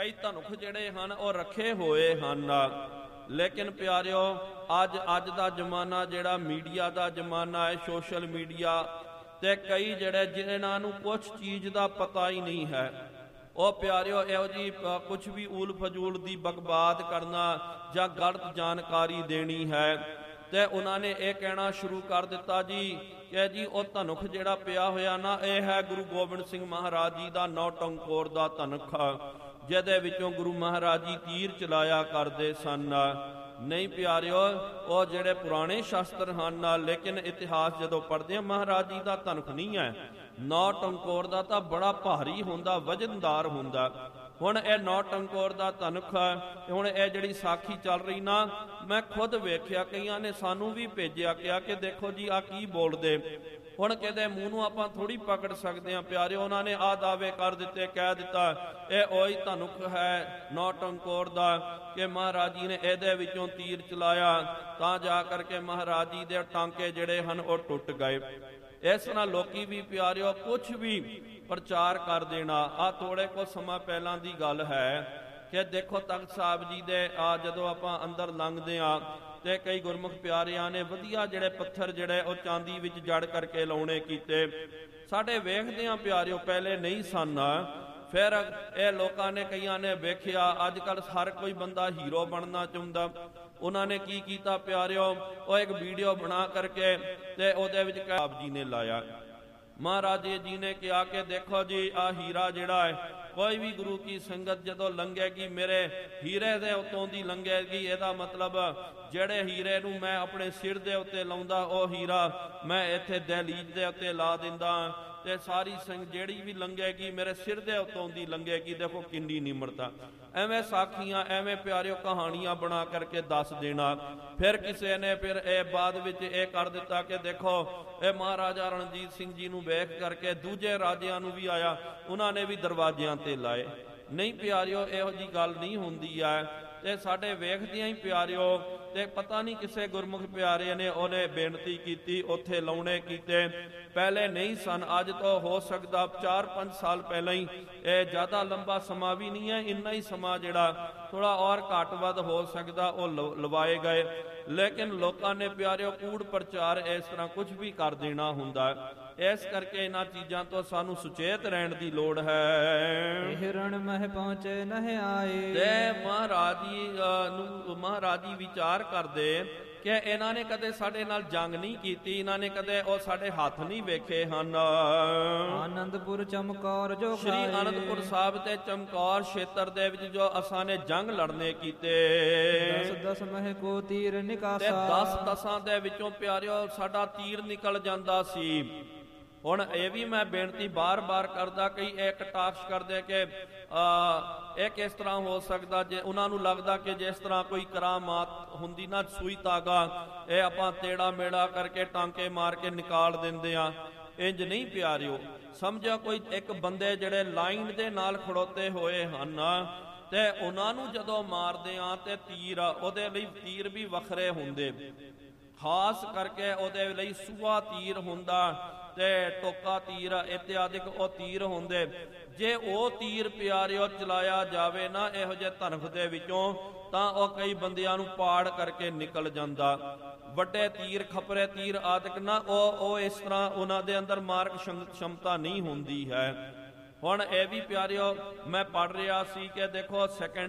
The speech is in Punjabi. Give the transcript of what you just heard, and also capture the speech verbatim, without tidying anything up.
ਕਈ ਧਨੁਖ ਜਿਹੜੇ ਹਨ ਉਹ ਰੱਖੇ ਹੋਏ ਹਨ। ਲੇਕਿਨ ਪਿਆਰਿਓ ਅੱਜ ਅੱਜ ਦਾ ਜ਼ਮਾਨਾ ਜਿਹੜਾ ਮੀਡੀਆ ਦਾ ਜ਼ਮਾਨਾ ਹੈ, ਸੋਸ਼ਲ ਮੀਡੀਆ, ਤੇ ਕਈ ਜਿਹੜੇ ਜਿਨ੍ਹਾਂ ਨੂੰ ਕੁਛ ਚੀਜ਼ ਦਾ ਪਤਾ ਹੀ ਨਹੀਂ ਹੈ, ਉਹ ਪਿਆਰਿਓ ਇਹੋ ਜਿਹੀ ਕੁਛ ਵੀ ਊਲ ਫਜੂਲ ਦੀ ਬਕਵਾਦ ਕਰਨਾ ਜਾਂ ਗਲਤ ਜਾਣਕਾਰੀ ਦੇਣੀ ਹੈ। ਤੇ ਉਹਨਾਂ ਨੇ ਇਹ ਕਹਿਣਾ ਸ਼ੁਰੂ ਕਰ ਦਿੱਤਾ ਜੀ ਕਿ ਜੀ ਉਹ ਧਨੁਖ ਜਿਹੜਾ ਪਿਆ ਹੋਇਆ ਨਾ, ਇਹ ਹੈ ਗੁਰੂ ਗੋਬਿੰਦ ਸਿੰਘ ਮਹਾਰਾਜ ਜੀ ਦਾ ਨੌ ਟੰਕੋਰ ਦਾ ਧਨੁਖ, ਜਿਹਦੇ ਵਿੱਚੋਂ ਗੁਰੂ ਮਹਾਰਾਜ ਜੀ ਤੀਰ ਚਲਾਇਆ ਕਰਦੇ ਸਨ। ਨਹੀਂ ਪਿਆਰਿਓ, ਉਹ ਜਿਹੜੇ ਪੁਰਾਣੇ ਸ਼ਾਸਤਰ ਹਨ, ਲੇਕਿਨ ਇਤਿਹਾਸ ਜਦੋਂ ਪੜ੍ਹਦੇ ਹਾਂ ਮਹਾਰਾਜ ਜੀ ਦਾ ਧਨੁਖ ਨਹੀਂ ਹੈ। ਨੌ ਟੰਕੋਰ ਦਾ ਤਾਂ ਬੜਾ ਭਾਰੀ ਹੁੰਦਾ, ਵਜ਼ਨਦਾਰ ਹੁੰਦਾ। ਹੁਣ ਇਹ ਨੌ ਟੰਕੋਰ ਦਾ ਧਨੁਖ ਹੈ। ਹੁਣ ਇਹ ਜਿਹੜੀ ਸਾਖੀ ਚੱਲ ਰਹੀ ਨਾ, ਮੈਂ ਖੁਦ ਵੇਖਿਆ, ਕਈਆਂ ਨੇ ਸਾਨੂੰ ਵੀ ਭੇਜਿਆ, ਕਿਹਾ ਕਿ ਦੇਖੋ ਜੀ ਆ ਕੀ ਬੋਲਦੇ। ਹੁਣ ਕਿਹਦੇ ਮੂੰਹ ਨੂੰ ਆਪਾਂ ਥੋੜੀ ਪਕੜ ਸਕਦੇ ਹਾਂ ਪਿਆਰਿਓ। ਉਹਨਾਂ ਨੇ ਆਹ ਦਾਅਵੇ ਕਰ ਦਿੱਤੇ, ਕਹਿ ਦਿੱਤਾ ਇਹ ਉਹੀ ਧਨੁਖ ਹੈ ਨੌ ਟੰਕੋਰ ਦਾ, ਕਿ ਮਹਾਰਾਜ ਜੀ ਨੇ ਇਹਦੇ ਵਿੱਚੋਂ ਤੀਰ ਚਲਾਇਆ ਤਾਂ ਜਾ ਕਰਕੇ ਮਹਾਰਾਜ ਜੀ ਦੇ ਟਾਂਕੇ ਜਿਹੜੇ ਹਨ ਉਹ ਟੁੱਟ ਗਏ। ਇਸ ਤਰ੍ਹਾਂ ਲੋਕੀ ਵੀ ਪਿਆਰਿਓ ਕੁਛ ਵੀ ਪ੍ਰਚਾਰ ਕਰ ਦੇਣਾ। ਆ ਥੋੜੇ ਕੁ ਸਮਾਂ ਪਹਿਲਾਂ ਦੀ ਗੱਲ ਹੈ ਕਿ ਦੇਖੋ ਤਖਤ ਸਾਹਿਬ ਜੀ ਦੇ ਆ ਜਦੋਂ ਆਪਾਂ ਅੰਦਰ ਲੰਘਦੇ ਆ ਤੇ ਕਈ ਗੁਰਮੁਖ ਪਿਆਰਿਆਂ ਨੇ ਵਧੀਆ ਜਿਹੜੇ ਪੱਥਰ ਜਿਹੜੇ ਉਹ ਚਾਂਦੀ ਵਿੱਚ ਜੜ ਕਰਕੇ ਲਾਉਣੇ ਕੀਤੇ। ਸਾਡੇ ਵੇਖਦੇ ਆ ਪਿਆਰਿਓ ਪਹਿਲੇ ਨਹੀਂ ਸਨ। ਫਿਰ ਇਹ ਲੋਕਾਂ ਨੇ ਕਈਆਂ ਨੇ ਵੇਖਿਆ, ਅੱਜ ਕੱਲ੍ਹ ਹਰ ਕੋਈ ਬੰਦਾ ਹੀਰੋ ਬਣਨਾ ਚਾਹੁੰਦਾ। ਉਹਨਾਂ ਨੇ ਕੀ ਕੀਤਾ ਪਿਆਰਿਓ, ਉਹ ਇੱਕ ਵੀਡੀਓ ਬਣਾ ਕਰਕੇ ਤੇ ਉਹਦੇ ਵਿੱਚ ਆਪ ਜੀ ਨੇ ਲਾਇਆ। ਮਹਾਰਾਜ ਜੀ ਨੇ ਕਿਹਾ ਕਿ ਦੇਖੋ ਜੀ ਆ ਹੀਰਾ ਜਿਹੜਾ ਹੈ, ਕੋਈ ਵੀ ਗੁਰੂ ਕੀ ਸੰਗਤ ਜਦੋਂ ਲੰਘੇਗੀ ਮੇਰੇ ਹੀਰੇ ਦੇ ਉੱਤੋਂ ਦੀ ਲੰਘੇਗੀ, ਇਹਦਾ ਮਤਲਬ ਜਿਹੜੇ ਹੀਰੇ ਨੂੰ ਮੈਂ ਆਪਣੇ ਸਿਰ ਦੇ ਉੱਤੇ ਲਾਉਂਦਾ ਉਹ ਹੀਰਾ ਮੈਂ ਇੱਥੇ ਦਹਲੀਜ਼ ਦੇ ਉੱਤੇ ਲਾ ਦਿੰਦਾ, ਤੇ ਸਾਰੀ ਸੰਗਤ ਜਿਹੜੀ ਵੀ ਲੰਘੇਗੀ ਮੇਰੇ ਸਿਰ ਦੇ ਉੱਤੋਂ ਦੀ ਲੰਘੇਗੀ। ਦੇਖੋ ਕਿੰਨੀ ਨਿਮਰਤਾ। ਐਵੇਂ ਸਾਖੀਆਂ, ਐਵੇਂ ਪਿਆਰਿਓ ਕਹਾਣੀਆਂ ਬਣਾ ਕਰਕੇ ਦੱਸ ਦੇਣਾ। ਫਿਰ ਕਿਸੇ ਨੇ ਫਿਰ ਇਹ ਬਾਅਦ ਵਿੱਚ ਇਹ ਕਰ ਦਿੱਤਾ ਕਿ ਦੇਖੋ ਇਹ ਮਹਾਰਾਜਾ ਰਣਜੀਤ ਸਿੰਘ ਜੀ ਨੂੰ ਵੇਖ ਕਰਕੇ ਦੂਜੇ ਰਾਜਿਆਂ ਨੂੰ ਵੀ ਆਇਆ, ਉਹਨਾਂ ਨੇ ਵੀ ਦਰਵਾਜ਼ਿਆਂ ਤੇ ਲਾਏ। ਨਹੀਂ ਪਿਆਰਿਓ, ਇਹੋ ਜਿਹੀ ਗੱਲ ਨਹੀਂ ਹੁੰਦੀ ਹੈ। ਤੇ ਸਾਡੇ ਵੇਖਦਿਆਂ ਹੀ ਪਿਆਰਿਓ ਤੇ ਪਤਾ ਨਹੀਂ ਕਿਸੇ ਗੁਰਮੁਖ ਪਿਆਰੇ ਨੇ ਉਹਨੇ ਬੇਨਤੀ ਕੀਤੀ, ਉੱਥੇ ਲਾਉਣੇ ਕੀਤੇ। ਪਹਿਲੇ ਨਹੀਂ ਸਨ, ਅੱਜ ਤੋਂ ਹੋ ਸਕਦਾ ਚਾਰ ਪੰਜ ਸਾਲ ਪਹਿਲਾਂ ਹੀ, ਇਹ ਜ਼ਿਆਦਾ ਲੰਬਾ ਸਮਾਂ ਵੀ ਨਹੀਂ ਹੈ, ਇੰਨਾ ਹੀ ਸਮਾਂ ਜਿਹੜਾ ਥੋੜਾ ਔਰ ਘੱਟ ਵੱਧ ਹੋ ਸਕਦਾ ਉਹ ਲਵਾਏ ਗਏ। ਲੇਕਿਨ ਲੋਕਾਂ ਨੇ ਪਿਆਰਿਓ ਕੂੜ ਪ੍ਰਚਾਰ ਇਸ ਤਰ੍ਹਾਂ ਕੁਝ ਵੀ ਕਰ ਦੇਣਾ ਹੁੰਦਾ। ਇਸ ਕਰਕੇ ਇਹਨਾਂ ਚੀਜ਼ਾਂ ਤੋਂ ਸਾਨੂੰ ਸੁਚੇਤ ਰਹਿਣ ਦੀ ਲੋੜ ਹੈ। ਹਿਰਣ ਮਹਿ ਪਹੁੰਚੇ ਨਹਿ ਆਏ। ਤੇ ਮਹਾਰਾਜ ਜੀ ਨੂੰ ਮਹਾਰਾਜ ਜੀ ਵਿਚਾਰ ਕਰਦੇ ਕਿ ਇਹਨਾਂ ਨੇ ਕਦੇ ਸਾਡੇ ਨਾਲ ਜੰਗ ਨਹੀਂ ਕੀਤੀ, ਇਹਨਾਂ ਨੇ ਕਦੇ ਉਹ ਸਾਡੇ ਹੱਥ ਨਹੀਂ ਵੇਖੇ ਹਨ। ਆਨੰਦਪੁਰ ਚਮਕੌਰ ਜੋ ਸ਼੍ਰੀ ਆਨੰਦਪੁਰ ਸਾਹਿਬ ਤੇ ਚਮਕੌਰ ਖੇਤਰ ਦੇ ਵਿੱਚ ਜੋ ਅਸਾਂ ਨੇ ਜੰਗ ਲੜਨੇ ਕੀਤੇ, ਦਸ ਦਸ ਮਹਿ ਕੋ ਤੀਰ ਨਿਕਾਸਾ, ਤੇ ਦਸ ਦਸਾਂ ਦੇ ਵਿੱਚੋਂ ਪਿਆਰਿਓ ਸਾਡਾ ਤੀਰ ਨਿਕਲ ਜਾਂਦਾ ਸੀ। ਹੁਣ ਇਹ ਵੀ ਮੈਂ ਬੇਨਤੀ ਬਾਰ-ਬਾਰ ਕਰਦਾ, ਕਈ ਇਹ ਕਟਾਕਸ਼ ਕਰਦੇ ਕਿ ਇਹ ਕਿਸ ਤਰ੍ਹਾਂ ਹੋ ਸਕਦਾ, ਜੇ ਉਹਨਾਂ ਨੂੰ ਲੱਗਦਾ ਕਿ ਜਿਸ ਤਰ੍ਹਾਂ ਕੋਈ ਕਰਾਮਾਤ ਹੁੰਦੀ ਨਾ, ਸੂਈ ਧਾਗਾ ਇਹ ਆਪਾਂ ਤੇੜਾ ਮੇੜਾ ਕਰਕੇ ਟਾਂਕੇ ਮਾਰ ਕੇ ਨਿਕਾਲ ਦਿੰਦੇ ਆ। ਇੰਜ ਨਹੀਂ ਪਿਆਰਿਓ, ਸਮਝਿਆ ਕੋਈ ਇੱਕ ਬੰਦੇ ਜਿਹੜੇ ਲਾਈਨ ਦੇ ਨਾਲ ਖੜੋਤੇ ਹੋਏ ਹਨ ਤੇ ਉਹਨਾਂ ਨੂੰ ਜਦੋਂ ਮਾਰਦੇ ਆ ਤੇ ਤੀਰ ਉਹਦੇ ਲਈ ਤੀਰ ਵੀ ਵੱਖਰੇ ਹੁੰਦੇ, ਖਾਸ ਕਰਕੇ ਉਹਦੇ ਲਈ ਸੂਆ ਤੀਰ ਹੁੰਦਾ ਤੇ ਟੋਕਾ ਤੀਰ ਇਤਿਆਦਿਕ ਉਹ ਤੀਰ ਹੁੰਦੇ। ਜੇ ਉਹ ਤੀਰ ਪਿਆਰਿਓ ਚਲਾਇਆ ਜਾਵੇ ਨਾ ਇਹੋ ਜਿਹੇ ਧਨੁਖ ਦੇ ਵਿੱਚੋਂ ਤਾਂ ਉਹ ਕਈ ਬੰਦਿਆਂ ਨੂੰ ਪਾੜ ਕਰਕੇ ਨਿਕਲ ਜਾਂਦਾ। ਵੱਡੇ ਤੀਰ, ਖਪਰੇ ਤੀਰ ਆਦਿਕ ਨਾ ਉਹ ਉਹ ਇਸ ਤਰ੍ਹਾਂ ਉਹਨਾਂ ਦੇ ਅੰਦਰ ਮਾਰਕ ਸ਼ਮਤਾ ਨਹੀਂ ਹੁੰਦੀ ਹੈ। ਹੁਣ ਇਹ ਵੀ ਪਿਆਰਿਓ ਮੈਂ ਪੜ੍ਹ ਰਿਹਾ ਸੀ ਕਿ ਦੇਖੋ ਸੈਕਿੰਡ